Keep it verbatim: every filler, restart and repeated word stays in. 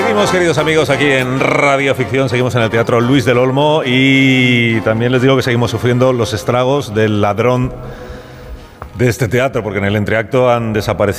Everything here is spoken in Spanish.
Seguimos, queridos amigos, aquí en Radio Ficción, seguimos en el Teatro Luis del Olmo y también les digo que seguimos sufriendo los estragos del ladrón de este teatro, porque en el entreacto han desaparecido